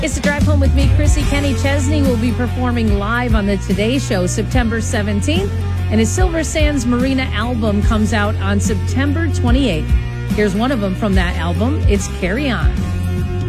It's the Drive Home with me, Chrissy. Kenny Chesney will be performing live on the Today Show September 17th, and his Silver Sands Marina album comes out on September 28th. Here's one of them from that album. It's Carry On.